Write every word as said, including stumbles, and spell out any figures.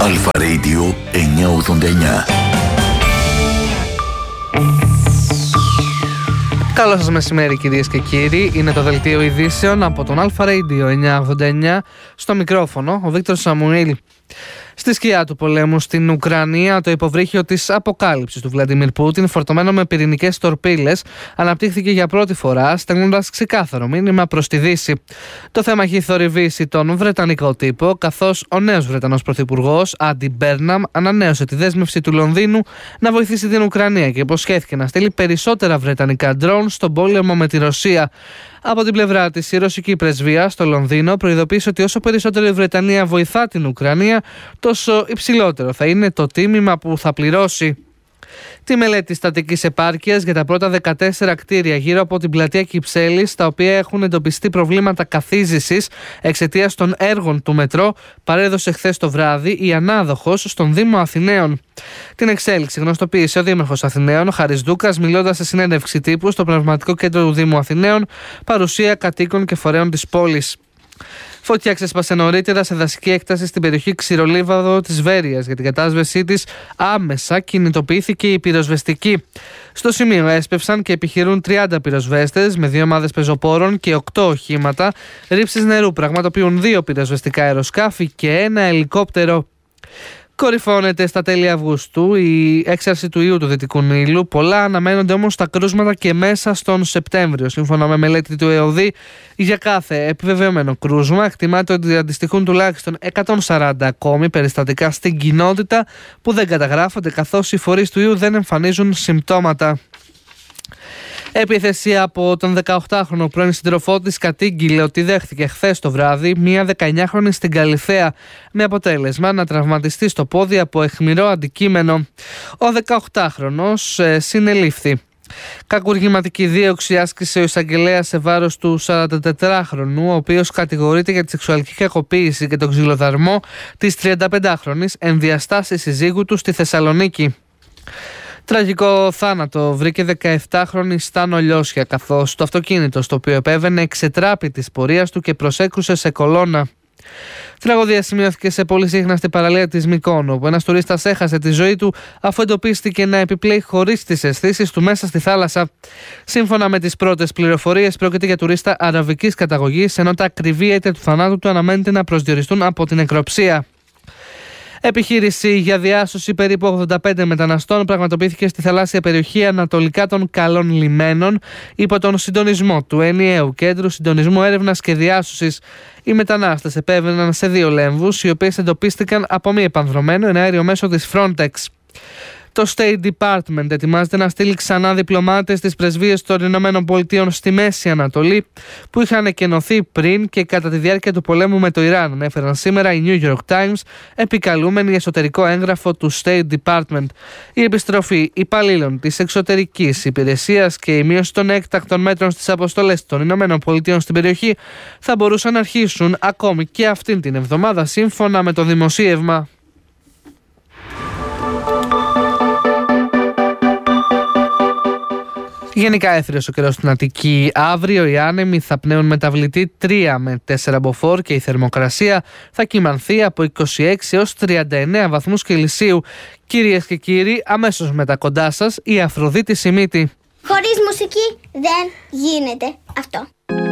Αλφα Radio εννιακόσια ογδόντα εννιά. Καλό σας μεσημέρι κυρίες και κύριοι, είναι το δελτίο ειδήσεων από τον Αλφα Radio εννιακόσια ογδόντα εννιά, στο μικρόφωνο ο Βίκτορ Σαμουήλ. Στη σκιά του πολέμου στην Ουκρανία, το υποβρύχιο της αποκάλυψης του Βλαντιμίρ Πούτιν, φορτωμένο με πυρηνικές τορπίλες, αναπτύχθηκε για πρώτη φορά, στέλνοντας ξεκάθαρο μήνυμα προς τη Δύση. Το θέμα έχει θορυβήσει τον βρετανικό τύπο, καθώς ο νέος Βρετανός πρωθυπουργός, Άντι Μπέρναμ, ανανέωσε τη δέσμευση του Λονδίνου να βοηθήσει την Ουκρανία και υποσχέθηκε να στείλει περισσότερα βρετανικά ντρόουν στον πόλεμο με τη Ρωσία. Από την πλευρά της, η ρωσική πρεσβεία στο Λονδίνο προειδοποίησε ότι όσο περισσότερο η Βρετανία βοηθά την Ουκρανία, τόσο υψηλότερο θα είναι το τίμημα που θα πληρώσει. Τη μελέτη στατικής επάρκειας για τα πρώτα δεκατέσσερα κτίρια γύρω από την πλατεία Κυψέλης, στα οποία έχουν εντοπιστεί προβλήματα καθίζησης εξαιτίας των έργων του μετρό, παρέδωσε χθες το βράδυ η ανάδοχος στον Δήμο Αθηναίων. Την εξέλιξη γνωστοποίησε ο Δήμαρχος Αθηναίων, Χάρης Δούκας, μιλώντας σε συνέντευξη τύπου στο Πνευματικό Κέντρο του Δήμου Αθηναίων, παρουσία κατοίκων και φορέων της πόλης. Φωτιά ξέσπασε νωρίτερα σε δασική έκταση στην περιοχή Ξηρολίβαδο της Βέρειας. Για την κατάσβεσή της άμεσα κινητοποιήθηκε η πυροσβεστική. Στο σημείο έσπευσαν και επιχειρούν τριάντα πυροσβέστες με δύο ομάδες πεζοπόρων και οκτώ οχήματα ρήψης νερού. Πραγματοποιούν δύο πυροσβεστικά αεροσκάφη και ένα ελικόπτερο. Κορυφώνεται στα τέλη Αυγούστου η έξαρση του ιού του Δυτικού Νείλου. Πολλά αναμένονται όμως τα κρούσματα και μέσα στον Σεπτέμβριο. Σύμφωνα με μελέτη του ΕΟΔΗ, για κάθε επιβεβαιωμένο κρούσμα εκτιμάται ότι αντιστοιχούν τουλάχιστον εκατόν σαράντα ακόμη περιστατικά στην κοινότητα που δεν καταγράφονται, καθώς οι φορείς του ιού δεν εμφανίζουν συμπτώματα. Επίθεση από τον δεκαοκτάχρονο πρώην σύντροφό της κατήγγειλε ότι δέχθηκε χθες το βράδυ μία δεκαεννιάχρονη στην Καλιθέα, με αποτέλεσμα να τραυματιστεί στο πόδι από αιχμηρό αντικείμενο. Ο δεκαοκτάχρονος ε, συνελήφθη. Κακουργηματική δίωξη άσκησε ο εισαγγελέας σε βάρος του σαραντατετράχρονου, ο οποίος κατηγορείται για τη σεξουαλική κακοποίηση και τον ξυλοδαρμό της τριανταπεντάχρονης ενδιαστάσης συζύγου του στη Θεσσαλονίκη. Τραγικό θάνατο βρήκε δεκαεπτάχρονη Στάνο Λιώσια, καθώς το αυτοκίνητο στο οποίο επέβαινε εξετράπη της πορείας του και προσέκρουσε σε κολόνα. Τραγωδία σημειώθηκε σε πολύ σύχναστη παραλία της Μυκόνου, όπου ένας τουρίστας έχασε τη ζωή του αφού εντοπίστηκε να επιπλέει χωρίς τις αισθήσεις του μέσα στη θάλασσα. Σύμφωνα με τις πρώτες πληροφορίες, πρόκειται για τουρίστα αραβικής καταγωγής, ενώ τα ακριβή αίτια του θανάτου του αναμένεται να προσδιοριστούν από την νεκροψία. Επιχείρηση για διάσωση περίπου ογδόντα πέντε μεταναστών πραγματοποιήθηκε στη θαλάσσια περιοχή ανατολικά των Καλών Λιμένων υπό τον συντονισμό του ενιαίου Κέντρου Συντονισμού Έρευνας και Διάσωσης. Οι μετανάστες επέβαιναν σε δύο λέμβους, οι οποίες εντοπίστηκαν από μη επανδρωμένο εναέριο μέσο της Frontex. Το State Department ετοιμάζεται να στείλει ξανά διπλωμάτες στις πρεσβείες των Ηνωμένων Πολιτείων στη Μέση Ανατολή, που είχαν εκενωθεί πριν και κατά τη διάρκεια του πολέμου με το Ιράν, ανέφεραν σήμερα οι New York Times, επικαλούμενοι εσωτερικό έγγραφο του State Department. Η επιστροφή υπαλλήλων της εξωτερικής υπηρεσίας και η μείωση των έκτακτων μέτρων στις αποστολές των Ηνωμένων Πολιτείων στην περιοχή θα μπορούσαν να αρχίσουν ακόμη και αυτήν την εβδομάδα, σύμφωνα με το δημοσίευμα. Γενικά έθριος ο καιρός στην Αττική. Αύριο οι άνεμοι θα πνέουν μεταβλητή τρία με τέσσερα μποφόρ και η θερμοκρασία θα κυμανθεί από είκοσι έξι έως τριάντα εννέα βαθμούς Κελσίου. Κυρίες και κύριοι, αμέσως μετά κοντά σας η Αφροδίτη Σιμίτη. Χωρίς μουσική δεν γίνεται αυτό.